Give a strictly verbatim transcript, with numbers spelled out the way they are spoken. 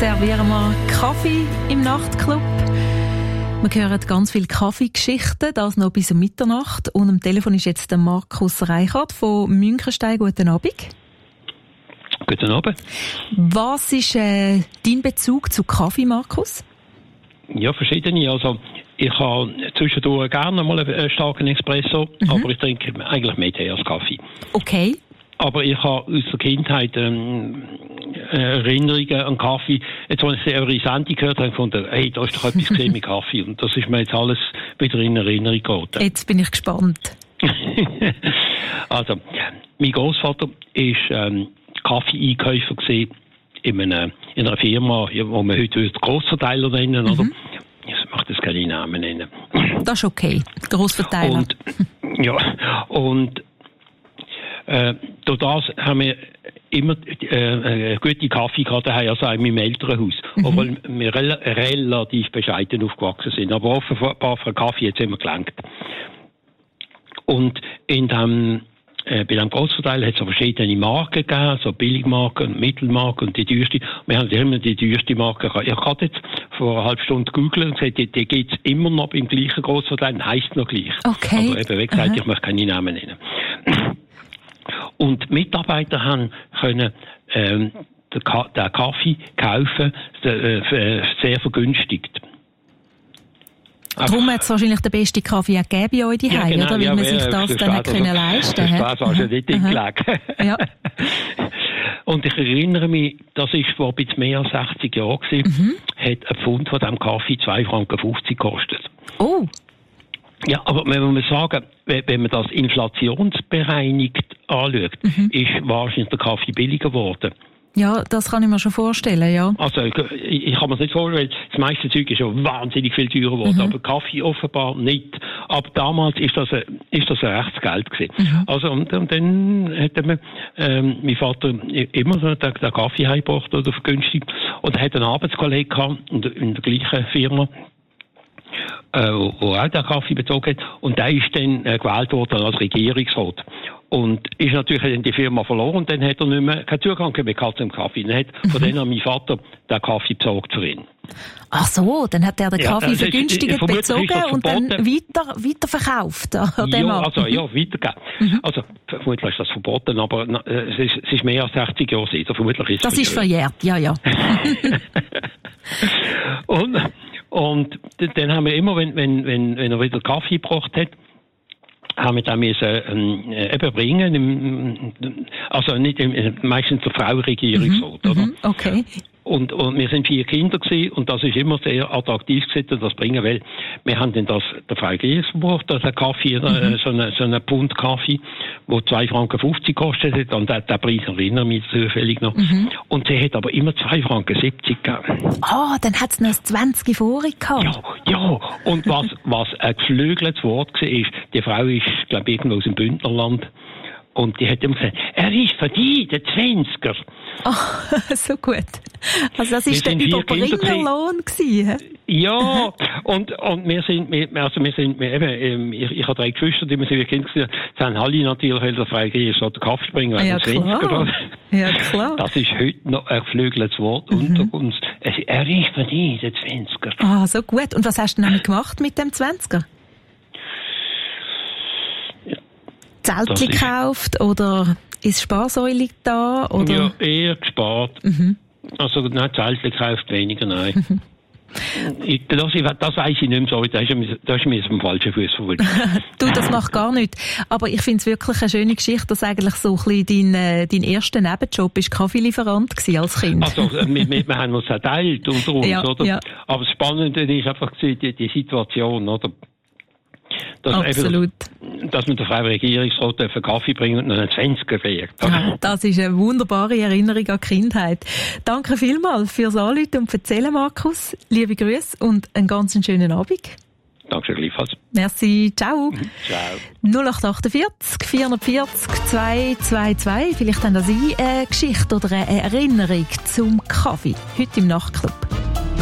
servieren wir Kaffee im Nachtclub. Wir hören ganz viele Kaffeegeschichten, das noch bis um Mitternacht. Und am Telefon ist jetzt der Markus Reichert von Münchenstein. Guten Abend. Guten Abend. Was ist äh, dein Bezug zu Kaffee, Markus? Ja, verschiedene. Also, ich habe zwischendurch gerne mal einen starken Espresso, mhm. aber ich trinke eigentlich mehr Tee als Kaffee. Okay. Aber ich habe aus der Kindheit ähm, Erinnerungen an Kaffee. Jetzt, als ich eure Sendung gehört habe, fand ich, hey, da ist doch etwas gesehen mit Kaffee. Und das ist mir jetzt alles wieder in Erinnerung geraten. Jetzt bin ich gespannt. Also, mein Großvater war ähm, Kaffee-Einkäufer gewesen in einer, in einer Firma, wo man heute Grossverteiler nennen, oder? Mhm. Ich möchte jetzt keine Namen nennen. Das ist okay. Grossverteiler. Und, ja, und Äh, durch das haben wir immer äh, gute Kaffee gehabt, also auch in meinem Elternhaus. Mhm. Obwohl wir rel- relativ bescheiden aufgewachsen sind. Aber offenbar für Kaffee jetzt immer gelangt. Und in dem, äh, bei dem Grossverteiler hat es verschiedene Marken gegeben, so Billigmarken, Mittelmarken und die teuerste. Wir haben immer die teuerste Marke gehabt. Ich habe jetzt vor einer halben Stunde gegoogelt und gesagt, die, die gibt es immer noch beim gleichen Grossverteiler, heisst noch gleich. Okay. Aber eben, wie gesagt, Aha. ich möchte keine Namen nennen. Und die Mitarbeiter haben können ähm, den, Ka- den Kaffee kaufen, den, äh, sehr vergünstigt. Darum hat es wahrscheinlich den besten Kaffee auch gegeben bei euch zu Hause, genau, oder? Weil ja, man ja, sich das dann hat können leisten konnte. Das war also nicht hingelegt. Ja. Und ich erinnere mich, das ist vor ein bisschen mehr als sechzig Jahren gewesen, Mhm. hat ein Pfund von diesem Kaffee zwei Franken fünfzig gekostet. Oh. Ja, aber wenn man sagen, wenn man das inflationsbereinigt anschaut, mhm. ist wahrscheinlich der Kaffee billiger geworden. Ja, das kann ich mir schon vorstellen, ja. Also, ich, ich kann mir das nicht vorstellen, weil das meiste Zeug ist schon wahnsinnig viel teurer geworden, mhm. aber Kaffee offenbar nicht. Aber damals ist das ein, ist das ein rechtes Geld gewesen. Mhm. Also, und, und dann hat mir, ähm, mein Vater immer so den, den Kaffee heimgebracht oder vergünstigt. Und er hat einen Arbeitskollegen gehabt, in der, in der gleichen Firma, Äh, wo, wo auch den Kaffee bezogen hat. Und der ist dann äh, gewählt worden als Regierungsrat. Und ist natürlich in die Firma verloren und dann hat er nicht mehr keinen Zugang mehr zum Kaffee. Dann hat mhm. von denen an mein Vater den Kaffee besorgt für ihn. Ach so, dann hat er den Kaffee ja, vergünstigt ist, bezogen und dann weiter, weiter verkauft an dem Ja, Markt. also, ja, weitergeben. Mhm. Also, vermutlich ist das verboten, aber äh, es, ist, es ist mehr als sechzig Jahre alt. Also, vermutlich ist das ist verjährt, ja, ja. und, und dann haben wir immer, wenn, wenn, wenn, wenn er wieder Kaffee gebracht hat, haben wir dann müssen, äh, eben bringen, im, also nicht im, meistens der Frau Regierungsrat, mhm, oder? Okay. Und, und wir sind vier Kinder gewesen, und das ist immer sehr attraktiv gewesen, das bringen, weil wir haben dann das, der Frau gebracht, also einen Kaffee, mhm. so einen, so einen Pfund Kaffee, wo zwei Franken fünfzig kostet hat, und der, der Preis erinnere mich zufällig noch. Mhm. Und sie hat aber immer zwei Franken siebzig gegeben. Ah, oh, dann hat es noch zwanzig vorig gehabt. Ja, ja. Und was, was ein geflügeltes Wort war, ist, die Frau ist, glaube ich, irgendwo aus dem Bündnerland. Und die hat immer gesagt, er ist für dich, der Zwanziger. Oh, so gut. Also das war der Überbringerlohn gewesen. Ja, und, und wir sind, wir, also wir sind, wir eben, ich, ich habe drei Geschwister, die wir sind Kinder gewesen, sie haben alle natürlich, weil der Freie statt der Kaffee bringen, weil ja, der Zwanziger. Ja, klar. Das ist heute noch ein geflügeltes Wort mhm. unter uns. Er ist für dich, der Zwanziger. Ah, so gut. Und was hast du denn gemacht mit dem Zwanziger? Zeltchen gekauft oder ist Sparsäule da? Oder? Ja, eher gespart. Mhm. Also, nein, Zeltchen gekauft, weniger, nein. Mhm. Ich, das, das weiss ich nicht mehr so, da ist mir, da ist mir auf dem falschen Fuß verwunden. Du, das macht gar nichts. Aber ich finde es wirklich eine schöne Geschichte, dass eigentlich so ein bisschen dein, dein erster Nebenjob ist Kaffeelieferant gewesen als Kind. Also, wir, wir haben uns erteilt unter uns, ja, oder? Ja. Aber das Spannende ist einfach die, die Situation, oder? Dass Absolut. Eben, dass man der Frau Regierungsrat einen Kaffee bringt und einen Zwanziger fährt. Ja, das ist eine wunderbare Erinnerung an die Kindheit. Danke vielmals fürs Anrufen und Erzählen, Markus. Liebe Grüße und einen ganz schönen Abend. Danke gleichfalls. Merci, ciao. Ciao. null acht achtundvierzig vierundvierzig zweihundertzweiundzwanzig. Vielleicht haben Sie eine Geschichte oder eine Erinnerung zum Kaffee heute im Nachtclub.